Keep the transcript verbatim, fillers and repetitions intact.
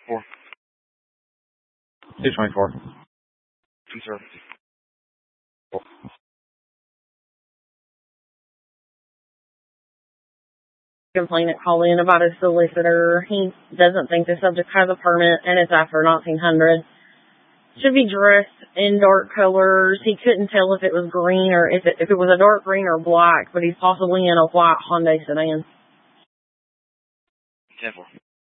Four. two twenty-four. Two, sir. Four. Complainant called in about his solicitor. He doesn't think the subject has a permit, and it's after nineteen hundred. Should be dressed in dark colors. He couldn't tell if it was green or if it, if it was a dark green or black, but he's possibly in a white Hyundai sedan. ten four.